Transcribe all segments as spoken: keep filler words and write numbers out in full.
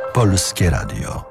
Polskie Radio.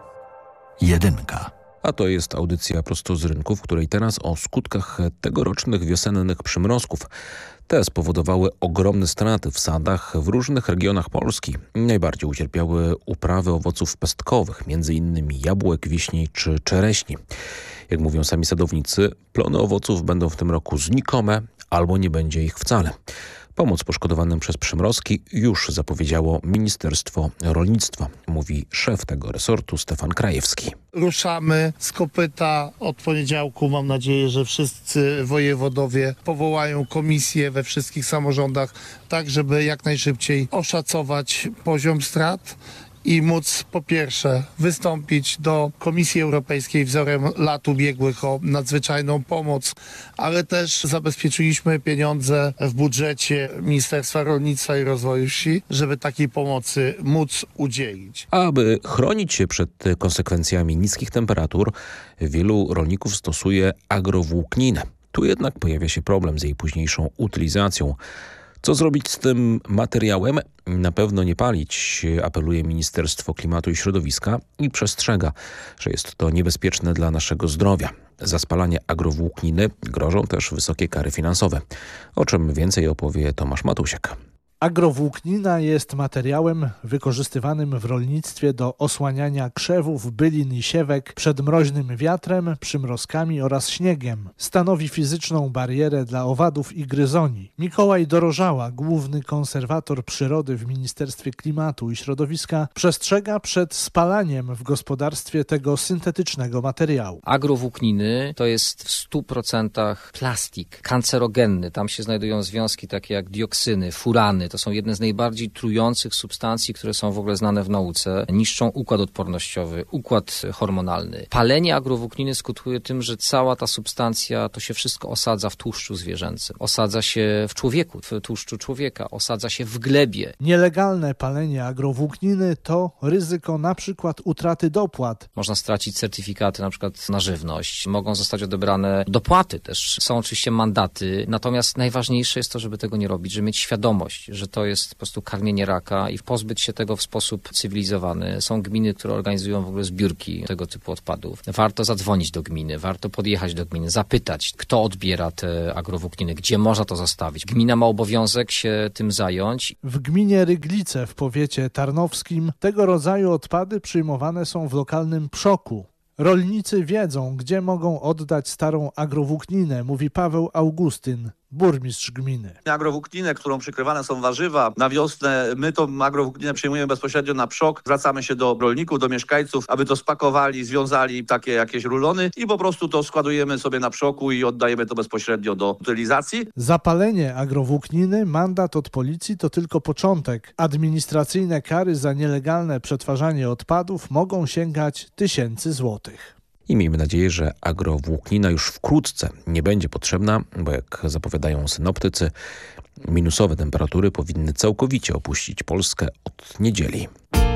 Jedynka. A to jest audycja prosto z rynku, w której teraz o skutkach tegorocznych wiosennych przymrozków. Te spowodowały ogromne straty w sadach w różnych regionach Polski. Najbardziej ucierpiały uprawy owoców pestkowych, między innymi jabłek, wiśni czy czereśni. Jak mówią sami sadownicy, plony owoców będą w tym roku znikome albo nie będzie ich wcale. Pomoc poszkodowanym przez przymrozki już zapowiedziało Ministerstwo Rolnictwa, mówi szef tego resortu Stefan Krajewski. Ruszamy z kopyta od poniedziałku. Mam nadzieję, że wszyscy wojewodowie powołają komisje we wszystkich samorządach, tak żeby jak najszybciej oszacować poziom strat i móc po pierwsze wystąpić do Komisji Europejskiej wzorem lat ubiegłych o nadzwyczajną pomoc, ale też zabezpieczyliśmy pieniądze w budżecie Ministerstwa Rolnictwa i Rozwoju Wsi, żeby takiej pomocy móc udzielić. Aby chronić się przed konsekwencjami niskich temperatur, wielu rolników stosuje agrowłókninę. Tu jednak pojawia się problem z jej późniejszą utylizacją. Co zrobić z tym materiałem? Na pewno nie palić, apeluje Ministerstwo Klimatu i Środowiska i przestrzega, że jest to niebezpieczne dla naszego zdrowia. Za spalanie agrowłókniny grożą też wysokie kary finansowe. O czym więcej opowie Tomasz Matusiak. Agrowłóknina jest materiałem wykorzystywanym w rolnictwie do osłaniania krzewów, bylin i siewek przed mroźnym wiatrem, przymrozkami oraz śniegiem. Stanowi fizyczną barierę dla owadów i gryzoni. Mikołaj Dorożała, główny konserwator przyrody w Ministerstwie Klimatu i Środowiska, przestrzega przed spalaniem w gospodarstwie tego syntetycznego materiału. Agrowłókniny to jest w stu procentach plastik kancerogenny. Tam się znajdują związki takie jak dioksyny, furany. To są jedne z najbardziej trujących substancji, które są w ogóle znane w nauce. Niszczą układ odpornościowy, układ hormonalny. Palenie agrowłókniny skutkuje tym, że cała ta substancja, to się wszystko osadza w tłuszczu zwierzęcym. Osadza się w człowieku, w tłuszczu człowieka. Osadza się w glebie. Nielegalne palenie agrowłókniny to ryzyko na przykład utraty dopłat. Można stracić certyfikaty na przykład na żywność. Mogą zostać odebrane dopłaty też. Są oczywiście mandaty. Natomiast najważniejsze jest to, żeby tego nie robić, żeby mieć świadomość, że to jest po prostu karmienie raka i pozbyć się tego w sposób cywilizowany. Są gminy, które organizują w ogóle zbiórki tego typu odpadów. Warto zadzwonić do gminy, warto podjechać do gminy, zapytać, kto odbiera te agrowłókniny, gdzie można to zostawić. Gmina ma obowiązek się tym zająć. W gminie Ryglice w powiecie tarnowskim tego rodzaju odpady przyjmowane są w lokalnym Przoku. Rolnicy wiedzą, gdzie mogą oddać starą agrowłókninę, mówi Paweł Augustyn, burmistrz gminy. Agrowłókninę, którą przykrywane są warzywa, na wiosnę my tą agrowłókninę przejmujemy bezpośrednio na Przok. Zwracamy się do rolników, do mieszkańców, aby to spakowali, związali takie jakieś rulony i po prostu to składujemy sobie na Przoku i oddajemy to bezpośrednio do utylizacji. Zapalenie agrowłókniny, mandat od policji to tylko początek. Administracyjne kary za nielegalne przetwarzanie odpadów mogą sięgać tysięcy złotych. I miejmy nadzieję, że agrowłóknina już wkrótce nie będzie potrzebna, bo jak zapowiadają synoptycy, minusowe temperatury powinny całkowicie opuścić Polskę od niedzieli.